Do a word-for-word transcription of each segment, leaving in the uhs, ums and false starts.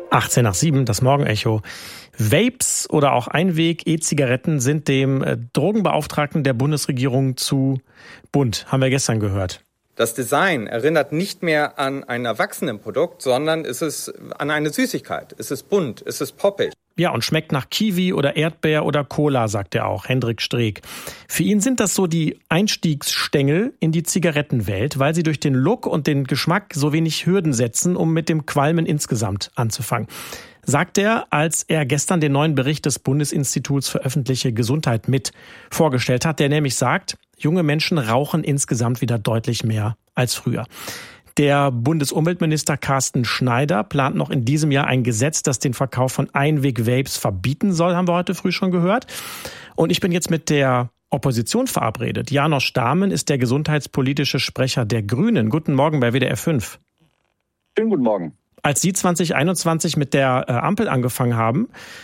achtzehn nach sieben, das Morgenecho. Vapes oder auch Einweg-E-Zigaretten sind dem äh, Drogenbeauftragten der Bundesregierung zu bunt, haben wir gestern gehört. Das Design erinnert nicht mehr an ein Erwachsenenprodukt, sondern es ist an eine Süßigkeit. Es ist bunt, es ist poppig. Ja, und schmeckt nach Kiwi oder Erdbeer oder Cola, sagt er auch, Hendrik Streeck. Für ihn sind das so die Einstiegsstängel in die Zigarettenwelt, weil sie durch den Look und den Geschmack so wenig Hürden setzen, um mit dem Qualmen insgesamt anzufangen. Sagt er, als er gestern den neuen Bericht des Bundesinstituts für öffentliche Gesundheit mit vorgestellt hat, der nämlich sagt, junge Menschen rauchen insgesamt wieder deutlich mehr als früher. Der Bundesumweltminister Carsten Schneider plant noch in diesem Jahr ein Gesetz, das den Verkauf von Einweg-Vapes verbieten soll, haben wir heute früh schon gehört. Und ich bin jetzt mit der Opposition verabredet. Janosch Dahmen ist der gesundheitspolitische Sprecher der Grünen. Guten Morgen bei W D R fünf. Schönen guten Morgen. Als Sie zwanzig einundzwanzig mit der äh, Ampel angefangen haben,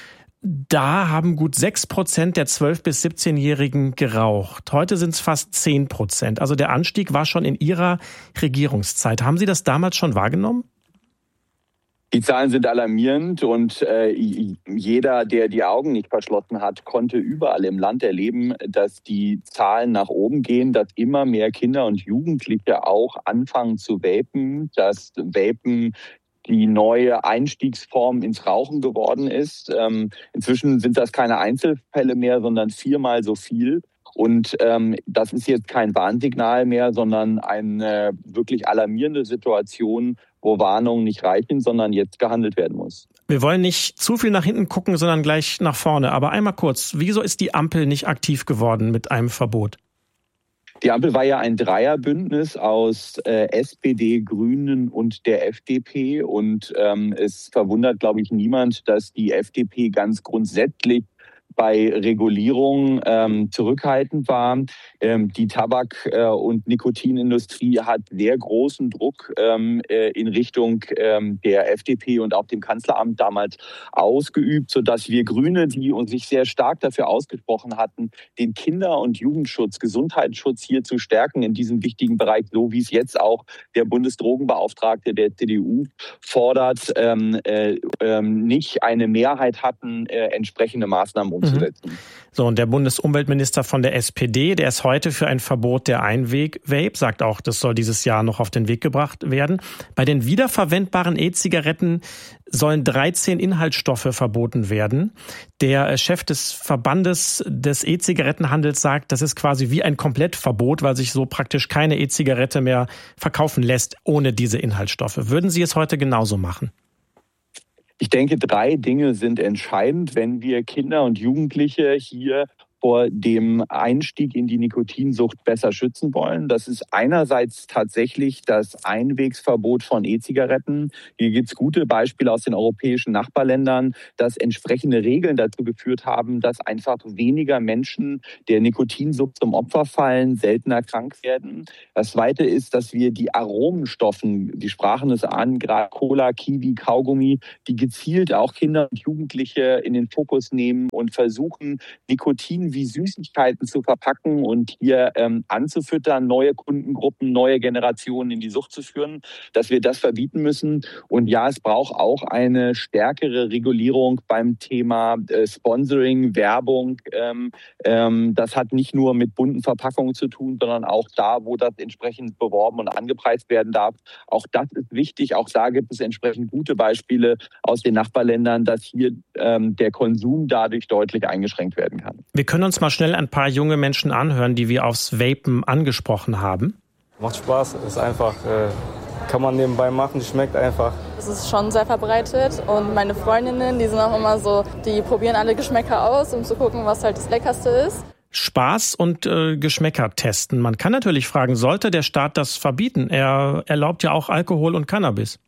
da haben gut sechs Prozent der zwölf- bis siebzehnjährigen geraucht. Heute sind es fast zehn Prozent. Also der Anstieg war schon in Ihrer Regierungszeit. Haben Sie das damals schon wahrgenommen? Die Zahlen sind alarmierend und äh, jeder, der die Augen nicht verschlossen hat, konnte überall im Land erleben, dass die Zahlen nach oben gehen, dass immer mehr Kinder und Jugendliche auch anfangen zu vapen, dass Vapen die neue Einstiegsform ins Rauchen geworden ist. Ähm, inzwischen sind das keine Einzelfälle mehr, sondern viermal so viel. Und ähm, das ist jetzt kein Warnsignal mehr, sondern eine wirklich alarmierende Situation, wo Warnungen nicht reichen, sondern jetzt gehandelt werden muss. Wir wollen nicht zu viel nach hinten gucken, sondern gleich nach vorne. Aber einmal kurz, wieso ist die Ampel nicht aktiv geworden mit einem Verbot? Die Ampel war ja ein Dreierbündnis aus äh, S P D, Grünen und der F D P. Und ähm, es verwundert, glaube ich, niemand, dass die F D P ganz grundsätzlich bei Regulierung ähm, zurückhaltend war. Ähm, die Tabak- äh, und Nikotinindustrie hat sehr großen Druck ähm, äh, in Richtung ähm, der F D P und auch dem Kanzleramt damals ausgeübt, sodass wir Grüne, die uns sich sehr stark dafür ausgesprochen hatten, den Kinder- und Jugendschutz, Gesundheitsschutz hier zu stärken in diesem wichtigen Bereich, so wie es jetzt auch der Bundesdrogenbeauftragte der C D U fordert, ähm, äh, ähm, nicht eine Mehrheit hatten, äh, entsprechende Maßnahmen umzusetzen. So, und der Bundesumweltminister von der S P D, der ist heute für ein Verbot der Einweg-Vape, sagt auch, das soll dieses Jahr noch auf den Weg gebracht werden. Bei den wiederverwendbaren E-Zigaretten sollen dreizehn Inhaltsstoffe verboten werden. Der Chef des Verbandes des E-Zigarettenhandels sagt, das ist quasi wie ein Komplettverbot, weil sich so praktisch keine E-Zigarette mehr verkaufen lässt ohne diese Inhaltsstoffe. Würden Sie es heute genauso machen? Ich denke, drei Dinge sind entscheidend, wenn wir Kinder und Jugendliche hier vor dem Einstieg in die Nikotinsucht besser schützen wollen. Das ist einerseits tatsächlich das Einwegsverbot von E-Zigaretten. Hier gibt es gute Beispiele aus den europäischen Nachbarländern, dass entsprechende Regeln dazu geführt haben, dass einfach weniger Menschen der Nikotinsucht zum Opfer fallen, seltener krank werden. Das Zweite ist, dass wir die Aromenstoffen, die sprachen es an, gerade Cola, Kiwi, Kaugummi, die gezielt auch Kinder und Jugendliche in den Fokus nehmen und versuchen, Nikotin wie Süßigkeiten zu verpacken und hier ähm, anzufüttern, neue Kundengruppen, neue Generationen in die Sucht zu führen, dass wir das verbieten müssen. Und ja, es braucht auch eine stärkere Regulierung beim Thema äh, Sponsoring, Werbung. Ähm, ähm, das hat nicht nur mit bunten Verpackungen zu tun, sondern auch da, wo das entsprechend beworben und angepreist werden darf. Auch das ist wichtig. Auch da gibt es entsprechend gute Beispiele aus den Nachbarländern, dass hier ähm, der Konsum dadurch deutlich eingeschränkt werden kann. Wir können uns mal schnell ein paar junge Menschen anhören, die wir aufs Vapen angesprochen haben. Macht Spaß, ist einfach, äh, kann man nebenbei machen, schmeckt einfach. Es ist schon sehr verbreitet und meine Freundinnen, die sind auch immer so, die probieren alle Geschmäcker aus, um zu gucken, was halt das Leckerste ist. Spaß und äh, Geschmäcker testen. Man kann natürlich fragen, sollte der Staat das verbieten? Er erlaubt ja auch Alkohol und Cannabis.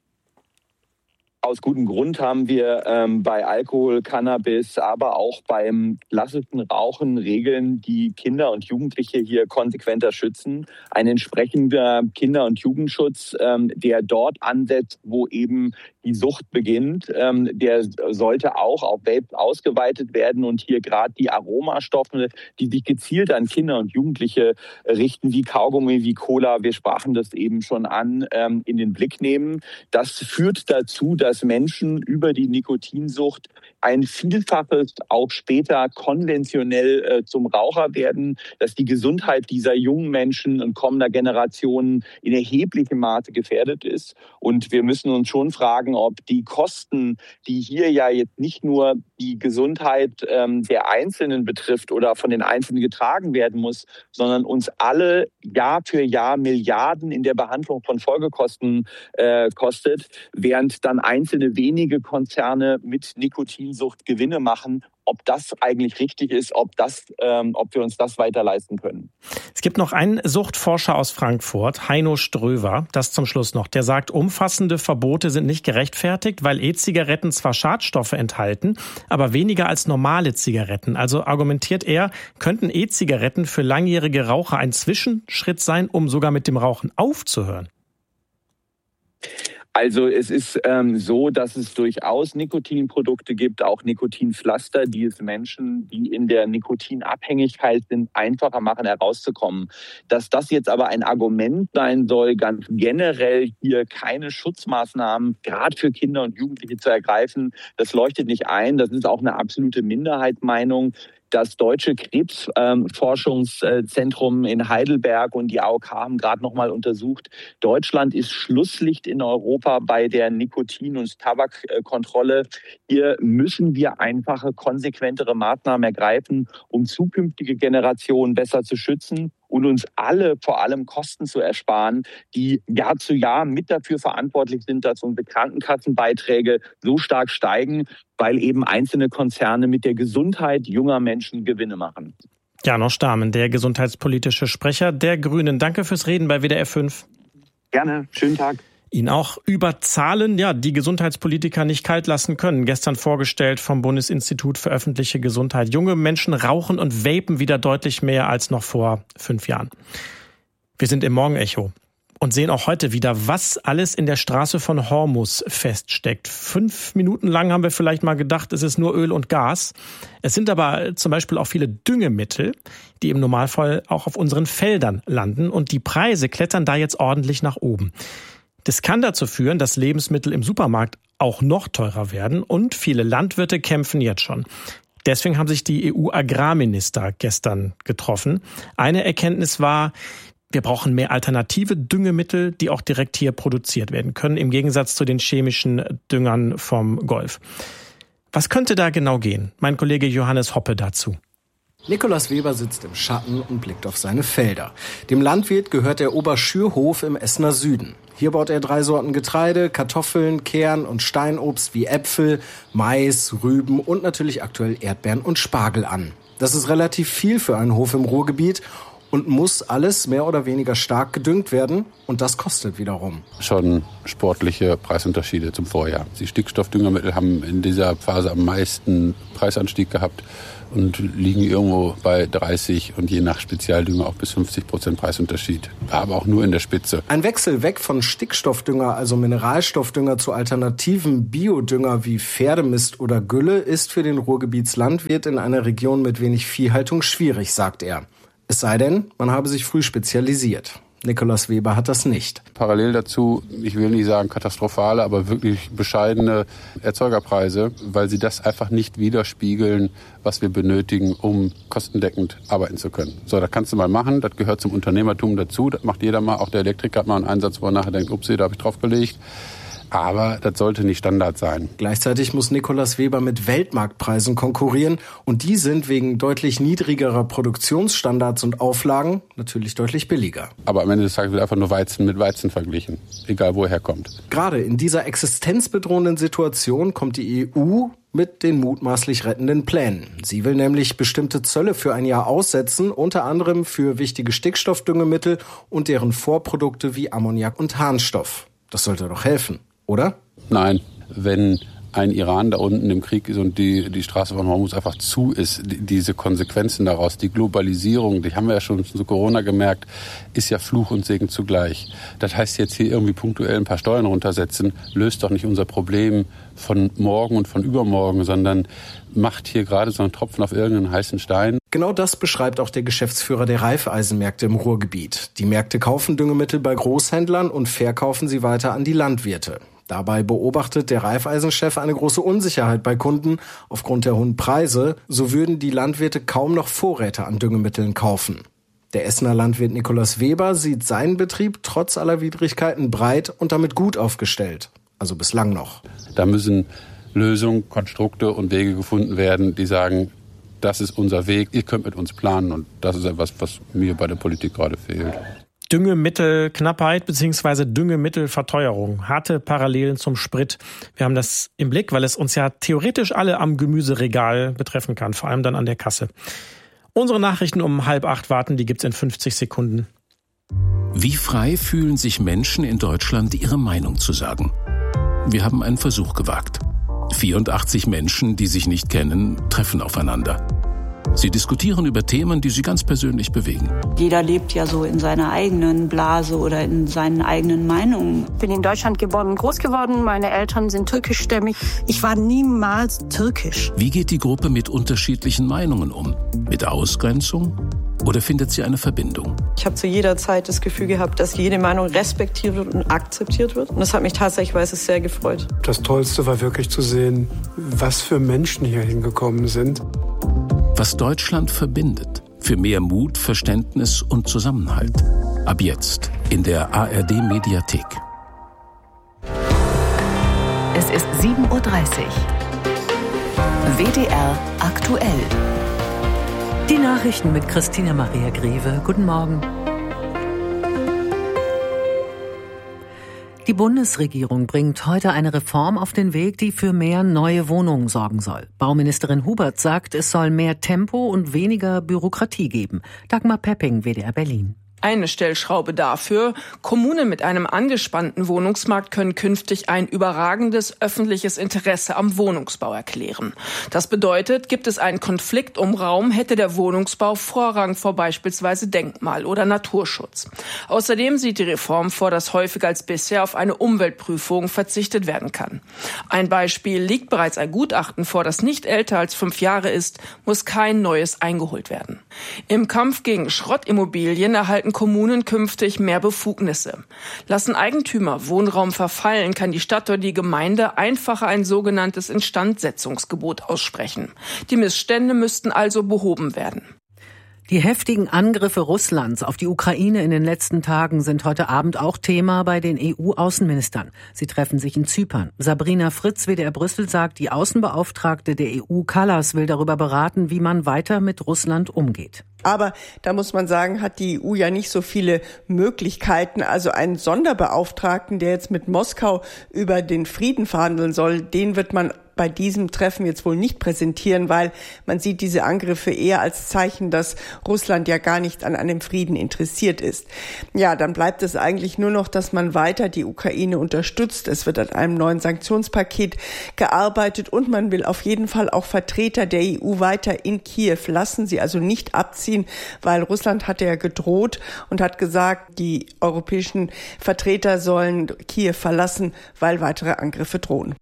Aus gutem Grund haben wir ähm, bei Alkohol, Cannabis, aber auch beim klassischen Rauchen Regeln, die Kinder und Jugendliche hier konsequenter schützen. Ein entsprechender Kinder- und Jugendschutz, ähm, der dort ansetzt, wo eben die Sucht beginnt, ähm, der sollte auch auf Vape ausgeweitet werden und hier gerade die Aromastoffe, die sich gezielt an Kinder und Jugendliche richten, wie Kaugummi, wie Cola, wir sprachen das eben schon an, ähm, in den Blick nehmen. Das führt dazu, dass dass Menschen über die Nikotinsucht ein Vielfaches auch später konventionell äh, zum Raucher werden, dass die Gesundheit dieser jungen Menschen und kommender Generationen in erheblichem Maße gefährdet ist. Und wir müssen uns schon fragen, ob die Kosten, die hier ja jetzt nicht nur die Gesundheit ähm, der Einzelnen betrifft oder von den Einzelnen getragen werden muss, sondern uns alle Jahr für Jahr Milliarden in der Behandlung von Folgekosten äh, kostet, während dann einzelne wenige Konzerne mit Nikotinsucht Gewinne machen. Ob das eigentlich richtig ist, ob das, ähm, ob wir uns das weiter leisten können. Es gibt noch einen Suchtforscher aus Frankfurt, Heino Ströwer, das zum Schluss noch. Der sagt, umfassende Verbote sind nicht gerechtfertigt, weil E-Zigaretten zwar Schadstoffe enthalten, aber weniger als normale Zigaretten. Also argumentiert er, könnten E-Zigaretten für langjährige Raucher ein Zwischenschritt sein, um sogar mit dem Rauchen aufzuhören? Also es ist ähm, so, dass es durchaus Nikotinprodukte gibt, auch Nikotinpflaster, die es Menschen, die in der Nikotinabhängigkeit sind, einfacher machen, herauszukommen. Dass das jetzt aber ein Argument sein soll, ganz generell hier keine Schutzmaßnahmen gerade für Kinder und Jugendliche zu ergreifen, das leuchtet nicht ein. Das ist auch eine absolute Minderheitsmeinung. Das Deutsche Krebsforschungszentrum in Heidelberg und die A O K haben gerade noch mal untersucht, Deutschland ist Schlusslicht in Europa bei der Nikotin- und Tabakkontrolle. Hier müssen wir einfache, konsequentere Maßnahmen ergreifen, um zukünftige Generationen besser zu schützen und uns alle vor allem Kosten zu ersparen, die Jahr zu Jahr mit dafür verantwortlich sind, dass unsere Krankenkassenbeiträge so stark steigen, weil eben einzelne Konzerne mit der Gesundheit junger Menschen Gewinne machen. Janosch Stamen, der gesundheitspolitische Sprecher der Grünen. Danke fürs Reden bei W D R fünf. Gerne, schönen Tag. Ihn auch über Zahlen, ja, die Gesundheitspolitiker nicht kalt lassen können. Gestern vorgestellt vom Bundesinstitut für öffentliche Gesundheit. Junge Menschen rauchen und vapen wieder deutlich mehr als noch vor fünf Jahren. Wir sind im Morgenecho und sehen auch heute wieder, was alles in der Straße von Hormus feststeckt. Fünf Minuten lang haben wir vielleicht mal gedacht, es ist nur Öl und Gas. Es sind aber zum Beispiel auch viele Düngemittel, die im Normalfall auch auf unseren Feldern landen. Und die Preise klettern da jetzt ordentlich nach oben. Das kann dazu führen, dass Lebensmittel im Supermarkt auch noch teurer werden und viele Landwirte kämpfen jetzt schon. Deswegen haben sich die E U-Agrarminister gestern getroffen. Eine Erkenntnis war, wir brauchen mehr alternative Düngemittel, die auch direkt hier produziert werden können, im Gegensatz zu den chemischen Düngern vom Golf. Was könnte da genau gehen? Mein Kollege Johannes Hoppe dazu. Nikolaus Weber sitzt im Schatten und blickt auf seine Felder. Dem Landwirt gehört der Oberschürhof im Essener Süden. Hier baut er drei Sorten Getreide, Kartoffeln, Kern- und Steinobst wie Äpfel, Mais, Rüben und natürlich aktuell Erdbeeren und Spargel an. Das ist relativ viel für einen Hof im Ruhrgebiet und muss alles mehr oder weniger stark gedüngt werden. Und das kostet wiederum. Schon sportliche Preisunterschiede zum Vorjahr. Die Stickstoffdüngermittel haben in dieser Phase am meisten Preisanstieg gehabt und liegen irgendwo bei dreißig und je nach Spezialdünger auch bis fünfzig Prozent Preisunterschied. Aber auch nur in der Spitze. Ein Wechsel weg von Stickstoffdünger, also Mineralstoffdünger, zu alternativen Biodünger wie Pferdemist oder Gülle ist für den Ruhrgebietslandwirt in einer Region mit wenig Viehhaltung schwierig, sagt er. Es sei denn, man habe sich früh spezialisiert. Nikolaus Weber hat das nicht. Parallel dazu, ich will nicht sagen katastrophale, aber wirklich bescheidene Erzeugerpreise, weil sie das einfach nicht widerspiegeln, was wir benötigen, um kostendeckend arbeiten zu können. So, das kannst du mal machen, das gehört zum Unternehmertum dazu, das macht jeder mal, auch der Elektriker hat mal einen Einsatz, wo er nachher denkt, upsie, da habe ich drauf gelegt. Aber das sollte nicht Standard sein. Gleichzeitig muss Nikolaus Weber mit Weltmarktpreisen konkurrieren und die sind wegen deutlich niedrigerer Produktionsstandards und Auflagen natürlich deutlich billiger. Aber am Ende des Tages wird einfach nur Weizen mit Weizen verglichen, egal wo er herkommt. Gerade in dieser existenzbedrohenden Situation kommt die E U mit den mutmaßlich rettenden Plänen. Sie will nämlich bestimmte Zölle für ein Jahr aussetzen, unter anderem für wichtige Stickstoffdüngemittel und deren Vorprodukte wie Ammoniak und Harnstoff. Das sollte doch helfen. Oder? Nein, wenn ein Iran da unten im Krieg ist und die, die Straße von Hormuz einfach zu ist, die, diese Konsequenzen daraus, die Globalisierung, die haben wir ja schon zu Corona gemerkt, ist ja Fluch und Segen zugleich. Das heißt jetzt hier irgendwie punktuell ein paar Steuern runtersetzen, löst doch nicht unser Problem von morgen und von übermorgen, sondern macht hier gerade so einen Tropfen auf irgendeinen heißen Stein. Genau das beschreibt auch der Geschäftsführer der Raiffeisenmärkte im Ruhrgebiet. Die Märkte kaufen Düngemittel bei Großhändlern und verkaufen sie weiter an die Landwirte. Dabei beobachtet der Raiffeisen-Chef eine große Unsicherheit bei Kunden aufgrund der hohen Preise. So würden die Landwirte kaum noch Vorräte an Düngemitteln kaufen. Der Essener Landwirt Nikolaus Weber sieht seinen Betrieb trotz aller Widrigkeiten breit und damit gut aufgestellt. Also bislang noch. Da müssen Lösungen, Konstrukte und Wege gefunden werden, die sagen, das ist unser Weg, ihr könnt mit uns planen. Und das ist etwas, was mir bei der Politik gerade fehlt. Düngemittelknappheit bzw. Düngemittelverteuerung. Harte Parallelen zum Sprit. Wir haben das im Blick, weil es uns ja theoretisch alle am Gemüseregal betreffen kann, vor allem dann an der Kasse. Unsere Nachrichten um halb acht warten, die gibt's in fünfzig Sekunden. Wie frei fühlen sich Menschen in Deutschland, ihre Meinung zu sagen? Wir haben einen Versuch gewagt. vierundachtzig Menschen, die sich nicht kennen, treffen aufeinander. Sie diskutieren über Themen, die sie ganz persönlich bewegen. Jeder lebt ja so in seiner eigenen Blase oder in seinen eigenen Meinungen. Ich bin in Deutschland geboren und groß geworden. Meine Eltern sind türkischstämmig. Ich war niemals türkisch. Wie geht die Gruppe mit unterschiedlichen Meinungen um? Mit Ausgrenzung? Oder findet sie eine Verbindung? Ich habe zu jeder Zeit das Gefühl gehabt, dass jede Meinung respektiert wird und akzeptiert wird. Und das hat mich tatsächlich sehr gefreut. Das Tollste war wirklich zu sehen, was für Menschen hier hingekommen sind. Was Deutschland verbindet. Für mehr Mut, Verständnis und Zusammenhalt. Ab jetzt in der A R D-Mediathek. Es ist sieben Uhr dreißig. W D R aktuell. Die Nachrichten mit Christina Maria Greve. Guten Morgen. Die Bundesregierung bringt heute eine Reform auf den Weg, die für mehr neue Wohnungen sorgen soll. Bauministerin Hubert sagt, es soll mehr Tempo und weniger Bürokratie geben. Dagmar Pepping, W D R Berlin. Eine Stellschraube dafür: Kommunen mit einem angespannten Wohnungsmarkt können künftig ein überragendes öffentliches Interesse am Wohnungsbau erklären. Das bedeutet, gibt es einen Konflikt um Raum, hätte der Wohnungsbau Vorrang vor beispielsweise Denkmal- oder Naturschutz. Außerdem sieht die Reform vor, dass häufiger als bisher auf eine Umweltprüfung verzichtet werden kann. Ein Beispiel: Liegt bereits ein Gutachten vor, das nicht älter als fünf Jahre ist, muss kein neues eingeholt werden. Im Kampf gegen Schrottimmobilien erhalten Kommunen künftig mehr Befugnisse. Lassen Eigentümer Wohnraum verfallen, kann die Stadt oder die Gemeinde einfacher ein sogenanntes Instandsetzungsgebot aussprechen. Die Missstände müssten also behoben werden. Die heftigen Angriffe Russlands auf die Ukraine in den letzten Tagen sind heute Abend auch Thema bei den E U-Außenministern. Sie treffen sich in Zypern. Sabrina Fritz, W D R Brüssel, sagt, die Außenbeauftragte der E U, Kallas, will darüber beraten, wie man weiter mit Russland umgeht. Aber da muss man sagen, hat die E U ja nicht so viele Möglichkeiten. Also einen Sonderbeauftragten, der jetzt mit Moskau über den Frieden verhandeln soll, den wird man bei diesem Treffen jetzt wohl nicht präsentieren, weil man sieht diese Angriffe eher als Zeichen, dass Russland ja gar nicht an einem Frieden interessiert ist. Ja, dann bleibt es eigentlich nur noch, dass man weiter die Ukraine unterstützt. Es wird an einem neuen Sanktionspaket gearbeitet und man will auf jeden Fall auch Vertreter der E U weiter in Kiew lassen, sie also nicht abziehen, weil Russland hatte ja gedroht und hat gesagt, die europäischen Vertreter sollen Kiew verlassen, weil weitere Angriffe drohen.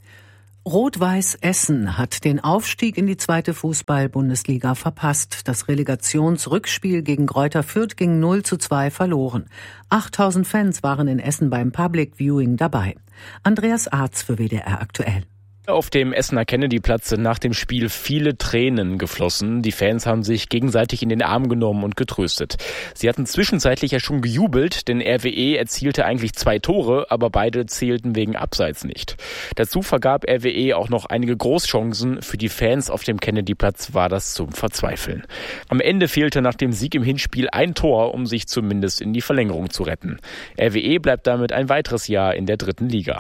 Rot-Weiß Essen hat den Aufstieg in die zweite Fußball-Bundesliga verpasst. Das Relegationsrückspiel gegen Greuther Fürth ging null zu zwei verloren. achttausend Fans waren in Essen beim Public Viewing dabei. Andreas Arz für W D R aktuell. Auf dem Essener Kennedy-Platz sind nach dem Spiel viele Tränen geflossen. Die Fans haben sich gegenseitig in den Arm genommen und getröstet. Sie hatten zwischenzeitlich ja schon gejubelt, denn R W E erzielte eigentlich zwei Tore, aber beide zählten wegen Abseits nicht. Dazu vergab R W E auch noch einige Großchancen. Für die Fans auf dem Kennedy-Platz war das zum Verzweifeln. Am Ende fehlte nach dem Sieg im Hinspiel ein Tor, um sich zumindest in die Verlängerung zu retten. R W E bleibt damit ein weiteres Jahr in der dritten Liga.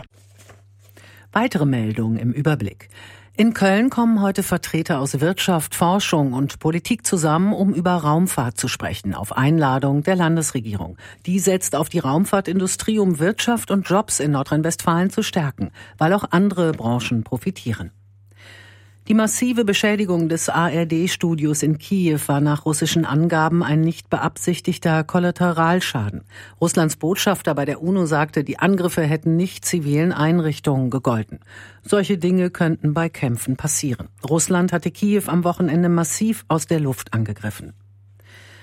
Weitere Meldungen im Überblick. In Köln kommen heute Vertreter aus Wirtschaft, Forschung und Politik zusammen, um über Raumfahrt zu sprechen, auf Einladung der Landesregierung. Die setzt auf die Raumfahrtindustrie, um Wirtschaft und Jobs in Nordrhein-Westfalen zu stärken, weil auch andere Branchen profitieren. Die massive Beschädigung des A R D-Studios in Kiew war nach russischen Angaben ein nicht beabsichtigter Kollateralschaden. Russlands Botschafter bei der UNO sagte, die Angriffe hätten nicht zivilen Einrichtungen gegolten. Solche Dinge könnten bei Kämpfen passieren. Russland hatte Kiew am Wochenende massiv aus der Luft angegriffen.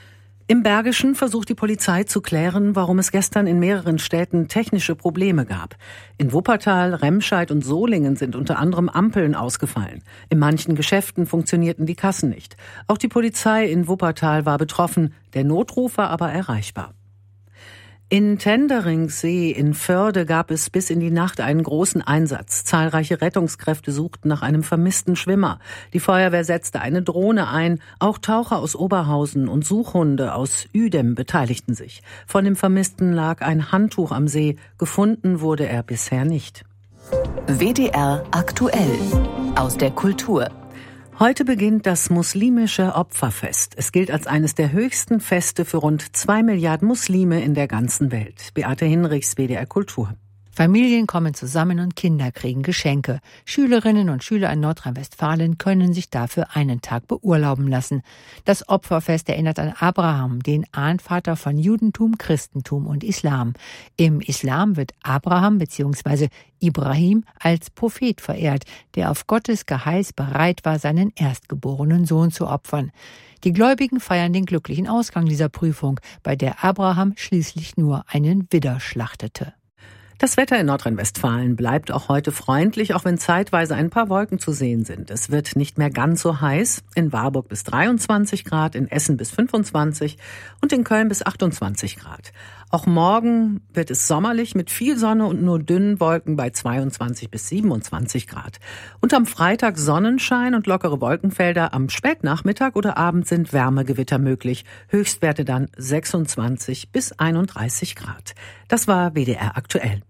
Im Bergischen versucht die Polizei zu klären, warum es gestern in mehreren Städten technische Probleme gab. In Wuppertal, Remscheid und Solingen sind unter anderem Ampeln ausgefallen. In manchen Geschäften funktionierten die Kassen nicht. Auch die Polizei in Wuppertal war betroffen, der Notruf war aber erreichbar. In Tenderingsee in Förde gab es bis in die Nacht einen großen Einsatz. Zahlreiche Rettungskräfte suchten nach einem vermissten Schwimmer. Die Feuerwehr setzte eine Drohne ein. Auch Taucher aus Oberhausen und Suchhunde aus Uedem beteiligten sich. Von dem Vermissten lag ein Handtuch am See. Gefunden wurde er bisher nicht. W D R aktuell aus der Kultur. Heute beginnt das muslimische Opferfest. Es gilt als eines der höchsten Feste für rund zwei Milliarden Muslime in der ganzen Welt. Beate Hinrichs, W D R Kultur. Familien kommen zusammen und Kinder kriegen Geschenke. Schülerinnen und Schüler in Nordrhein-Westfalen können sich dafür einen Tag beurlauben lassen. Das Opferfest erinnert an Abraham, den Ahnvater von Judentum, Christentum und Islam. Im Islam wird Abraham bzw. Ibrahim als Prophet verehrt, der auf Gottes Geheiß bereit war, seinen erstgeborenen Sohn zu opfern. Die Gläubigen feiern den glücklichen Ausgang dieser Prüfung, bei der Abraham schließlich nur einen Widder schlachtete. Das Wetter in Nordrhein-Westfalen bleibt auch heute freundlich, auch wenn zeitweise ein paar Wolken zu sehen sind. Es wird nicht mehr ganz so heiß. In Warburg bis dreiundzwanzig Grad, in Essen bis fünfundzwanzig und in Köln bis achtundzwanzig Grad. Auch morgen wird es sommerlich mit viel Sonne und nur dünnen Wolken bei zweiundzwanzig bis siebenundzwanzig Grad. Und am Freitag Sonnenschein und lockere Wolkenfelder. Am Spätnachmittag oder Abend sind Wärmegewitter möglich. Höchstwerte dann sechsundzwanzig bis einunddreißig Grad. Das war W D R aktuell.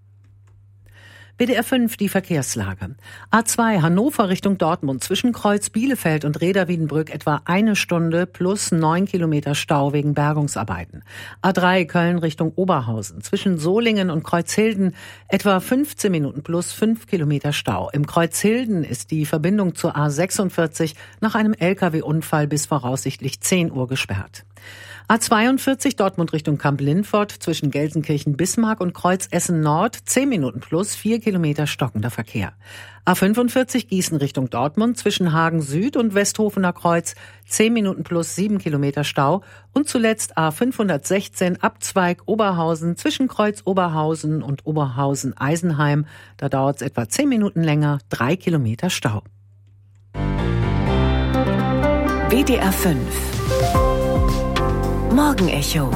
W D R fünf, die Verkehrslage. A zwei Hannover Richtung Dortmund zwischen Kreuz Bielefeld und Reda-Wiedenbrück etwa eine Stunde plus neun Kilometer Stau wegen Bergungsarbeiten. A drei Köln Richtung Oberhausen zwischen Solingen und Kreuzhilden etwa fünfzehn Minuten plus fünf Kilometer Stau. Im Kreuzhilden ist die Verbindung zur A sechsundvierzig nach einem L K W-Unfall bis voraussichtlich zehn Uhr gesperrt. A zweiundvierzig Dortmund Richtung Kamp-Lindfort zwischen Gelsenkirchen-Bismarck und Kreuz Essen-Nord zehn Minuten plus vier Kilometer stockender Verkehr. A fünfundvierzig Gießen Richtung Dortmund zwischen Hagen Süd und Westhofener Kreuz zehn Minuten plus sieben Kilometer Stau und zuletzt A fünfhundertsechzehn Abzweig Oberhausen zwischen Kreuz Oberhausen und Oberhausen-Eisenheim. Da dauert es etwa zehn Minuten länger, drei Kilometer Stau. W D R fünf Morgenecho.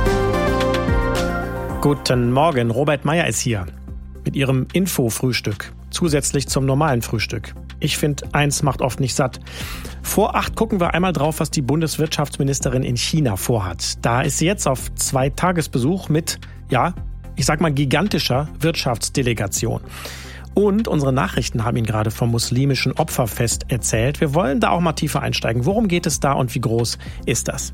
Guten Morgen, Robert Meyer ist hier mit Ihrem Info-Frühstück, zusätzlich zum normalen Frühstück. Ich finde, eins macht oft nicht satt. Vor acht gucken wir einmal drauf, was die Bundeswirtschaftsministerin in China vorhat. Da ist sie jetzt auf zwei Tagesbesuch mit, ja, ich sag mal gigantischer Wirtschaftsdelegation. Und unsere Nachrichten haben Ihnen gerade vom muslimischen Opferfest erzählt. Wir wollen da auch mal tiefer einsteigen. Worum geht es da und wie groß ist das?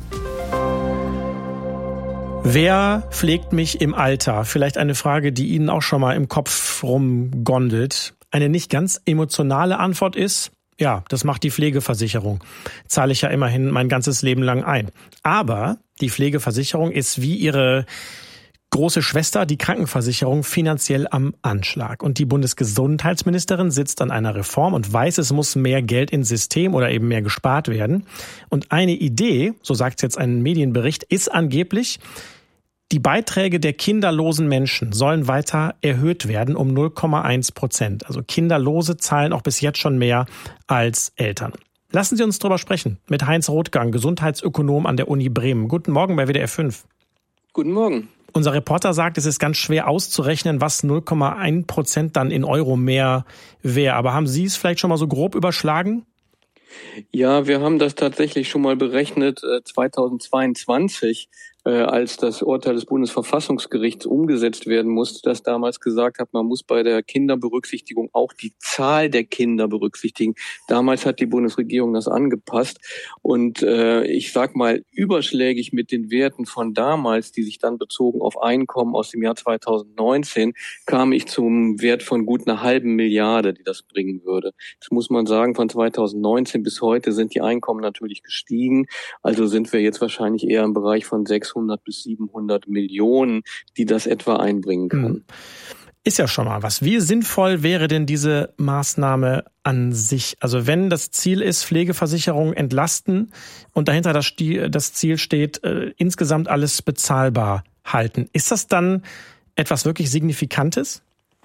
Wer pflegt mich im Alter? Vielleicht eine Frage, die Ihnen auch schon mal im Kopf rumgondelt. Eine nicht ganz emotionale Antwort ist, ja, das macht die Pflegeversicherung. Zahle ich ja immerhin mein ganzes Leben lang ein. Aber die Pflegeversicherung ist wie ihre große Schwester, die Krankenversicherung, finanziell am Anschlag. Und die Bundesgesundheitsministerin sitzt an einer Reform und weiß, es muss mehr Geld ins System oder eben mehr gespart werden. Und eine Idee, so sagt es jetzt ein Medienbericht, ist angeblich, die Beiträge der kinderlosen Menschen sollen weiter erhöht werden um null Komma eins Prozent. Also Kinderlose zahlen auch bis jetzt schon mehr als Eltern. Lassen Sie uns drüber sprechen mit Heinz Rothgang, Gesundheitsökonom an der Uni Bremen. Guten Morgen bei W D R fünf. Guten Morgen. Unser Reporter sagt, es ist ganz schwer auszurechnen, was null Komma eins Prozent dann in Euro mehr wäre. Aber haben Sie es vielleicht schon mal so grob überschlagen? Ja, wir haben das tatsächlich schon mal berechnet, äh, zweitausendzweiundzwanzig, äh, als das Urteil des Bundesverfassungsgerichts umgesetzt werden musste, das damals gesagt hat, man muss bei der Kinderberücksichtigung auch die Zahl der Kinder berücksichtigen. Damals hat die Bundesregierung das angepasst und äh, ich sag mal, überschlägig mit den Werten von damals, die sich dann bezogen auf Einkommen aus dem Jahr zweitausendneunzehn, kam ich zum Wert von gut einer halben Milliarde, die das bringen würde. Das muss man sagen, von zweitausendneunzehn bis heute sind die Einkommen natürlich gestiegen. Also sind wir jetzt wahrscheinlich eher im Bereich von sechshundert bis siebenhundert Millionen, die das etwa einbringen kann. Ist ja schon mal was. Wie sinnvoll wäre denn diese Maßnahme an sich? Also wenn das Ziel ist, Pflegeversicherung entlasten und dahinter das, das Ziel steht, äh, insgesamt alles bezahlbar halten. Ist das dann etwas wirklich Signifikantes?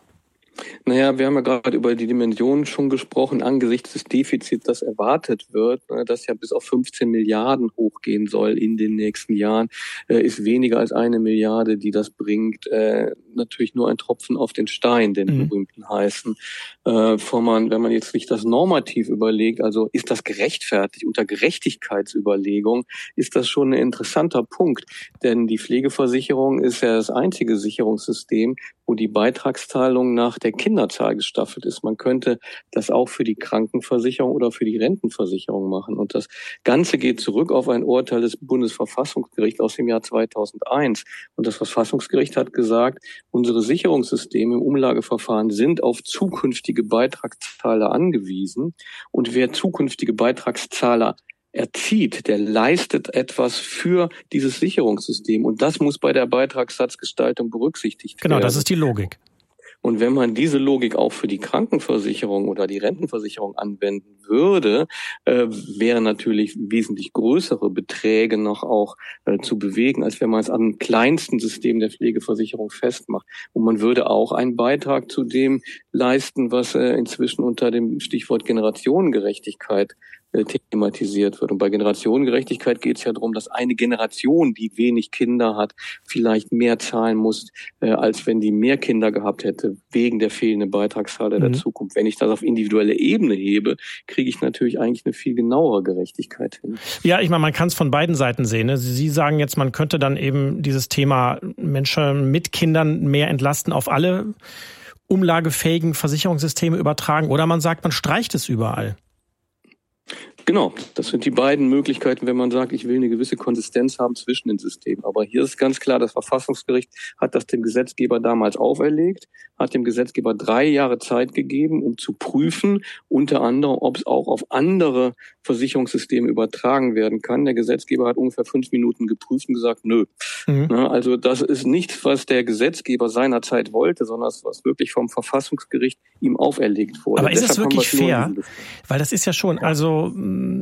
Naja, wir haben ja gerade über die Dimensionen schon gesprochen, angesichts des Defizits, das erwartet wird, das ja bis auf fünfzehn Milliarden hochgehen soll in den nächsten Jahren, ist weniger als eine Milliarde, die das bringt, natürlich nur ein Tropfen auf den Stein, den mhm. berühmten heißen. Wenn man jetzt sich das normativ überlegt, also ist das gerechtfertigt, unter Gerechtigkeitsüberlegung, ist das schon ein interessanter Punkt, denn die Pflegeversicherung ist ja das einzige Sicherungssystem, wo die Beitragszahlung nach der Kinderzahl gestaffelt ist. Man könnte das auch für die Krankenversicherung oder für die Rentenversicherung machen. Und das Ganze geht zurück auf ein Urteil des Bundesverfassungsgerichts aus dem Jahr zweitausendeins. Und das Verfassungsgericht hat gesagt, unsere Sicherungssysteme im Umlageverfahren sind auf zukünftige Beitragszahler angewiesen. Und wer zukünftige Beitragszahler erzieht, der leistet etwas für dieses Sicherungssystem. Und das muss bei der Beitragssatzgestaltung berücksichtigt werden. Genau, das ist die Logik. Und wenn man diese Logik auch für die Krankenversicherung oder die Rentenversicherung anwenden würde, äh, wären natürlich wesentlich größere Beträge noch auch äh, zu bewegen, als wenn man es am kleinsten System der Pflegeversicherung festmacht. Und man würde auch einen Beitrag zu dem leisten, was äh, inzwischen unter dem Stichwort Generationengerechtigkeit thematisiert wird. Und bei Generationengerechtigkeit geht es ja darum, dass eine Generation, die wenig Kinder hat, vielleicht mehr zahlen muss, äh, als wenn die mehr Kinder gehabt hätte, wegen der fehlenden Beitragszahl mhm. der Zukunft. Wenn ich das auf individuelle Ebene hebe, kriege ich natürlich eigentlich eine viel genauere Gerechtigkeit hin. Ja, ich meine, man kann es von beiden Seiten sehen. Ne? Sie sagen jetzt, man könnte dann eben dieses Thema Menschen mit Kindern mehr entlasten auf alle umlagefähigen Versicherungssysteme übertragen. Oder man sagt, man streicht es überall. Genau, das sind die beiden Möglichkeiten, wenn man sagt, ich will eine gewisse Konsistenz haben zwischen den Systemen. Aber hier ist ganz klar, das Verfassungsgericht hat das dem Gesetzgeber damals auferlegt, hat dem Gesetzgeber drei Jahre Zeit gegeben, um zu prüfen, unter anderem, ob es auch auf andere Versicherungssysteme übertragen werden kann. Der Gesetzgeber hat ungefähr fünf Minuten geprüft und gesagt, nö. Mhm. Also das ist nichts, was der Gesetzgeber seinerzeit wollte, sondern was wirklich vom Verfassungsgericht ihm auferlegt wurde. Aber ist es wirklich fair? Weil das ist ja schon, also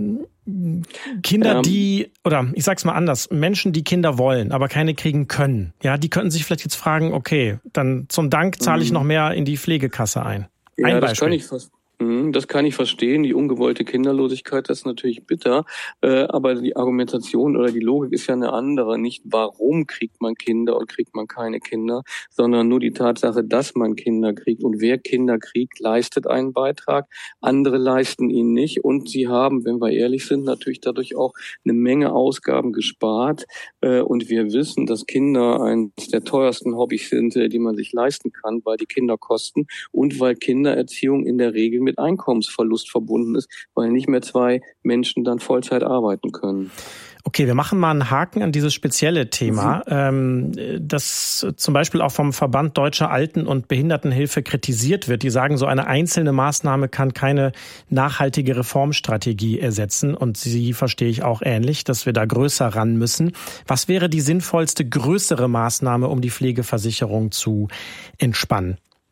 Kinder, ähm, die, oder ich sag's mal anders, Menschen, die Kinder wollen, aber keine kriegen können, ja, die könnten sich vielleicht jetzt fragen, okay, dann zum Dank zahle ich noch mehr in die Pflegekasse ein. Ja, ein das Beispiel. kann ich fast. Das kann ich verstehen. Die ungewollte Kinderlosigkeit, das ist natürlich bitter. Aber die Argumentation oder die Logik ist ja eine andere. Nicht warum kriegt man Kinder und kriegt man keine Kinder, sondern nur die Tatsache, dass man Kinder kriegt. Und wer Kinder kriegt, leistet einen Beitrag. Andere leisten ihn nicht. Und sie haben, wenn wir ehrlich sind, natürlich dadurch auch eine Menge Ausgaben gespart. Und wir wissen, dass Kinder eines der teuersten Hobbys sind, die man sich leisten kann, weil die Kinder kosten und weil Kindererziehung in der Regel mit Einkommensverlust verbunden ist, weil nicht mehr zwei Menschen dann Vollzeit arbeiten können. Okay, wir machen mal einen Haken an dieses spezielle Thema, mhm. das zum Beispiel auch vom Verband Deutscher Alten- und Behindertenhilfe kritisiert wird. Die sagen, so eine einzelne Maßnahme kann keine nachhaltige Reformstrategie ersetzen. Und sie verstehe ich auch ähnlich, dass wir da größer ran müssen. Was wäre die sinnvollste, größere Maßnahme, um die Pflegeversicherung zu entspannen?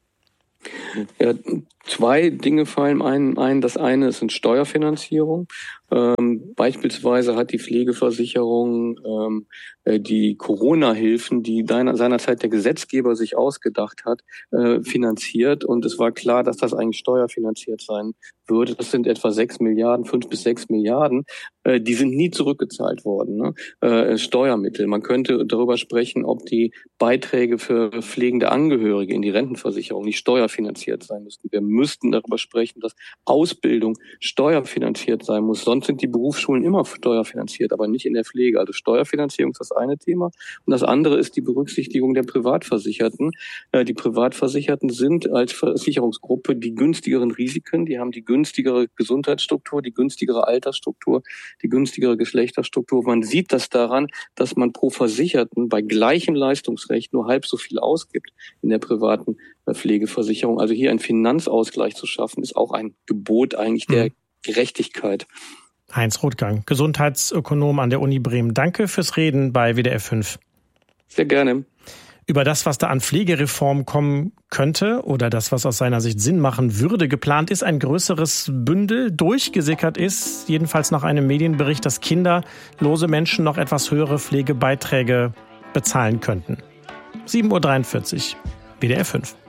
Ja, zwei Dinge fallen einem ein. Das eine ist eine Steuerfinanzierung. Ähm, beispielsweise hat die Pflegeversicherung ähm, die Corona-Hilfen, die seinerzeit der Gesetzgeber sich ausgedacht hat, äh, finanziert. Und es war klar, dass das eigentlich steuerfinanziert sein würde. Das sind etwa sechs Milliarden, fünf bis sechs Milliarden. Äh, die sind nie zurückgezahlt worden. Ne? Äh, Steuermittel. Man könnte darüber sprechen, ob die Beiträge für pflegende Angehörige in die Rentenversicherung nicht steuerfinanziert sein müssten. Wir müssten darüber sprechen, dass Ausbildung steuerfinanziert sein muss. Sonst sind die Berufsschulen immer steuerfinanziert, aber nicht in der Pflege. Also Steuerfinanzierung ist das eine Thema. Und das andere ist die Berücksichtigung der Privatversicherten. Die Privatversicherten sind als Versicherungsgruppe die günstigeren Risiken. Die haben die günstigere Gesundheitsstruktur, die günstigere Altersstruktur, die günstigere Geschlechterstruktur. Man sieht das daran, dass man pro Versicherten bei gleichem Leistungsrecht nur halb so viel ausgibt in der privaten Pflegeversicherung. Also hier einen Finanzausgleich zu schaffen, ist auch ein Gebot eigentlich der Gerechtigkeit. Heinz Rothgang, Gesundheitsökonom an der Uni Bremen. Danke fürs Reden bei W D R fünf. Sehr gerne. Über das, was da an Pflegereform kommen könnte oder das, was aus seiner Sicht Sinn machen würde, geplant ist ein größeres Bündel. Durchgesickert ist, jedenfalls nach einem Medienbericht, dass kinderlose Menschen noch etwas höhere Pflegebeiträge bezahlen könnten. sieben Uhr dreiundvierzig, W D R fünf.